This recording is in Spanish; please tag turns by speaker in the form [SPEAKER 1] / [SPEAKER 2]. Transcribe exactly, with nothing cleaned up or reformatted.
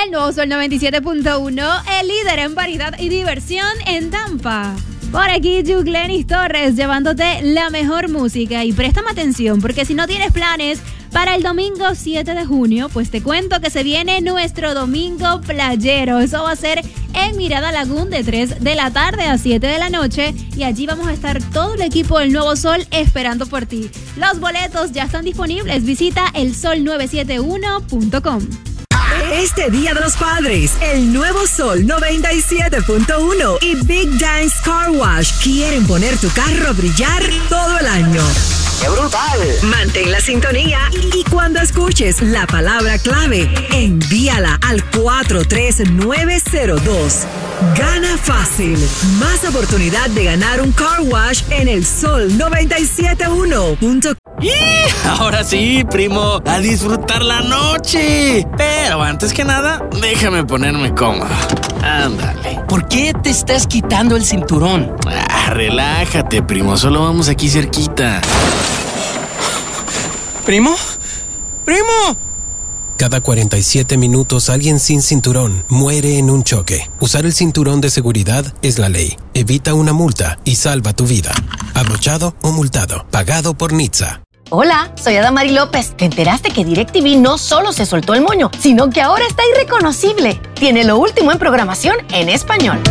[SPEAKER 1] El nuevo Sol noventa y siete punto uno, el líder en variedad y diversión en Tampa. Por aquí, Yuglenis Torres, llevándote la mejor música. Y préstame atención, porque si no tienes planes para el domingo siete de junio, pues te cuento que se viene nuestro domingo playero. Eso va a ser en Mirada Lagoon de tres de la tarde a siete de la noche. Y allí vamos a estar todo el equipo del Nuevo Sol esperando por ti. Los boletos ya están disponibles. Visita el sol nueve siete uno punto com.
[SPEAKER 2] Este Día de los Padres, el Nuevo Sol noventa y siete punto uno y Big Dance Car Wash quieren poner tu carro a brillar todo el año.
[SPEAKER 3] ¡Qué brutal!
[SPEAKER 2] Mantén la sintonía y cuando escuches la palabra clave, envíala al cuatro tres nueve cero dos. Gana fácil. Más oportunidad de ganar un car wash en el sol noventa y siete punto uno.
[SPEAKER 4] ¡Y! Ahora sí, primo, a disfrutar la noche. Pero antes que nada, déjame ponerme cómodo. Ándale.
[SPEAKER 5] ¿Por qué te estás quitando el cinturón?
[SPEAKER 4] Ah, relájate, primo, solo vamos aquí cerquita.
[SPEAKER 5] ¿Primo? ¡Primo!
[SPEAKER 6] Cada cuarenta y siete minutos alguien sin cinturón muere en un choque. Usar el cinturón de seguridad es la ley. Evita una multa y salva tu vida. Abrochado o multado. Pagado por N H T S A.
[SPEAKER 7] Hola, soy Adamari López. ¿Te enteraste que DirecTV no solo se soltó el moño, sino que ahora está irreconocible? Tiene lo último en programación en español.